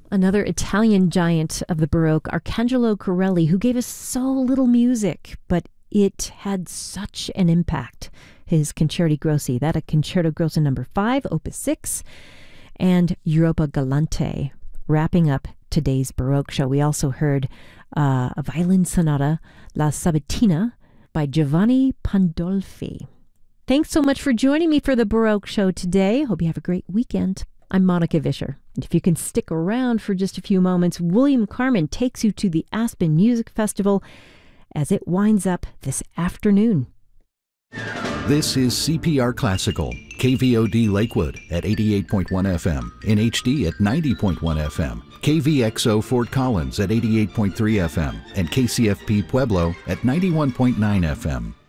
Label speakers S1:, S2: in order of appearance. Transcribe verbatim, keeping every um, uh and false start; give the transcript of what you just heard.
S1: Another Italian giant of the Baroque, Arcangelo Corelli, who gave us so little music, but it had such an impact. His Concerti Grossi, that a Concerto Grosso number five, opus six, and Europa Galante. Wrapping up today's Baroque show, we also heard uh, a violin sonata, La Sabatina, by Giovanni Pandolfi. Thanks so much for joining me for the Baroque show today. Hope you have a great weekend. I'm Monica Vischer. And if you can stick around for just a few moments, William Carmen takes you to the Aspen Music Festival as it winds up this afternoon.
S2: This is C P R Classical, K V O D Lakewood at eighty-eight point one F M, in H D at ninety point one F M, K V X O Fort Collins at eighty-eight point three F M, and K C F P Pueblo at ninety-one point nine F M.